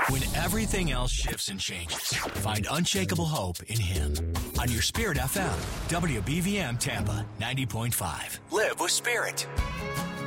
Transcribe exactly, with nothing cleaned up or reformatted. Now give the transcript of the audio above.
When everything else shifts and changes, find unshakable hope in Him. On your Spirit F M, W B V M Tampa ninety point five. Live with Spirit.